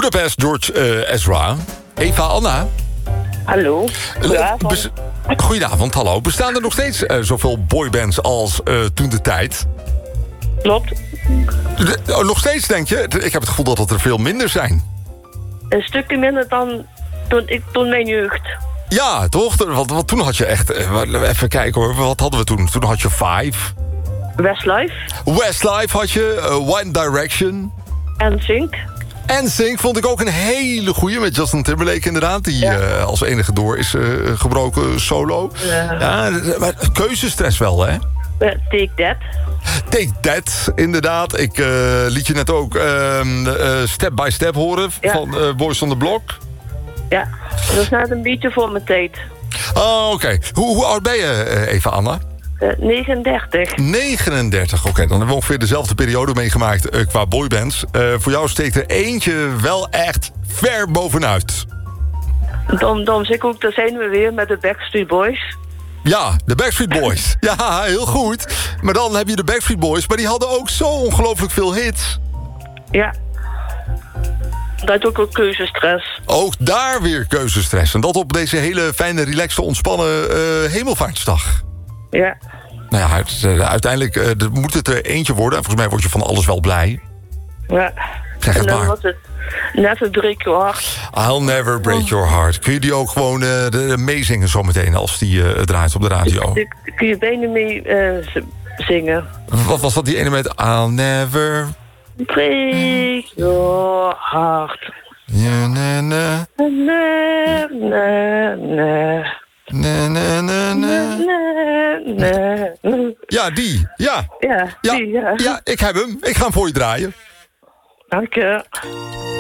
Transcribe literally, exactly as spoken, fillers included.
Budapest, George uh, Ezra. Eva, Anna. Hallo. Goedenavond. Bes- Goedenavond, hallo. Bestaan er nog steeds uh, zoveel boybands als uh, toen de tijd? Klopt. De, oh, nog steeds, denk je? Ik heb het gevoel dat het er veel minder zijn. Een stukje minder dan toen, ik, toen mijn jeugd. Ja, toch? Want, want toen had je echt... Uh, even kijken hoor, wat hadden we toen? Toen had je Five. Westlife. Westlife had je, uh, One Direction. En Sync. En Sync vond ik ook een hele goeie met Justin Timberlake inderdaad. Die ja. uh, als enige door is uh, gebroken solo. Ja. Ja, maar keuzestress wel, hè? Uh, Take That. Take That, inderdaad. Ik uh, liet je net ook uh, uh, Step by Step horen ja. van uh, Boys on the Block. Ja, dat is net een beetje voor mijn tijd. Oh, oké. Okay. Hoe, hoe oud ben je, uh, Eva Anna? Uh, negenendertig. negenendertig, oké. Okay. Dan hebben we ongeveer dezelfde periode meegemaakt uh, qua boybands. Uh, voor jou steekt er eentje wel echt ver bovenuit. Dan, dan zeg ik ook, daar zijn we weer met de Backstreet Boys. Ja, de Backstreet Boys. Ja, heel goed. Maar dan heb je de Backstreet Boys, maar die hadden ook zo ongelooflijk veel hits. Ja. Dat ook ook keuzestress. Ook daar weer keuzestress. En dat op deze hele fijne, relaxte, ontspannen uh, hemelvaartsdag. Ja. Nou ja, het, uh, uiteindelijk uh, moet het er eentje worden. En volgens mij word je van alles wel blij. Ja. Zeg het en dan maar. was het Never Break Your Heart. I'll Never Break Your Heart. Kun je die ook gewoon uh, de, de meezingen zometeen als die uh, draait op de radio? Die, die kun je bijna mee uh, zingen. Wat was dat, die ene met I'll Never... Break your heart. Ja, na, na. Na, na, na. Na, na, na, na. Na, na. Ja, die. Ja. Ja, Ja. die, ja. Ja, ik heb hem. Ik ga hem voor je draaien. Dank je.